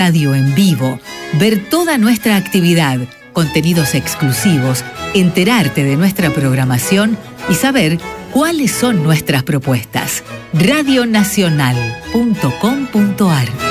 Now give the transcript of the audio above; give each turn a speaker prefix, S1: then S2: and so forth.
S1: radio en vivo, ver toda nuestra actividad, contenidos exclusivos, enterarte de nuestra programación y saber cuáles son nuestras propuestas. Radionacional.com.ar